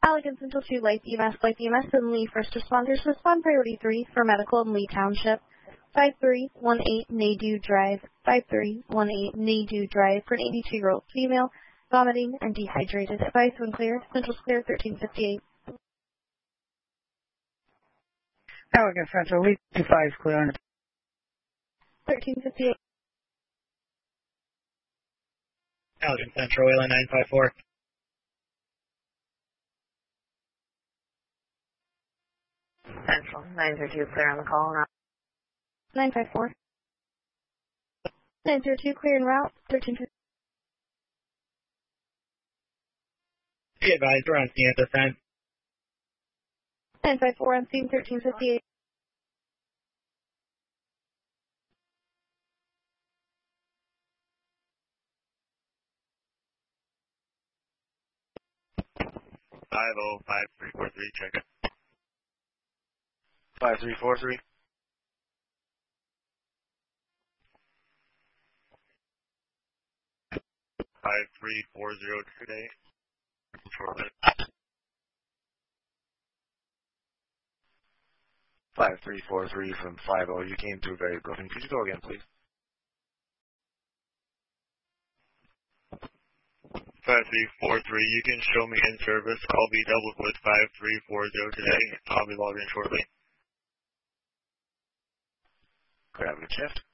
Allegan Central 2 Light EMS and Lee First Responders respond priority 3 for medical in Lee Township. 5318 Nadu Drive. 5318 Nadu Drive for an 82-year-old female, vomiting and dehydrated. Advice when clear. Central's clear, 1358. Allegan Central, Lee 25 clear on 1358. Allegan Central, Wayland 954. Central, 932 clear on the call and route. 954. 902 clear en route, 1358. Be advised, we're on scene at this time. 954 on scene, 1358. Five 5343, check it. 5343. Five 5340 today. Shortly. 5343 from 50. You came through very broken. Could you go again, please? 5343, you can show me in service. I'll be doubled with 5340 today. I'll be logging in shortly. Could I have a shift?